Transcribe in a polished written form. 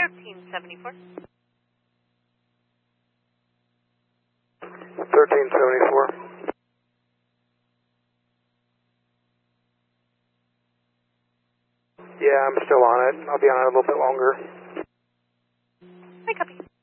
1374. 1374. Yeah, I'm still on it. I'll be on it a little bit longer. I copy.